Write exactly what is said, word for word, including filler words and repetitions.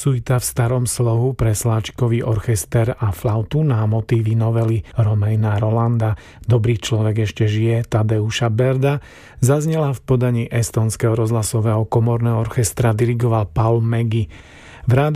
Suita v starom slohu pre sláčikový orchester a flautu na motívy novely Romaina Rolanda Dobrý človek ešte žije Tadeuša Berda zaznela v podaní estonského rozhlasového komorného orchestra, dirigoval Paul Mägi. V rádiu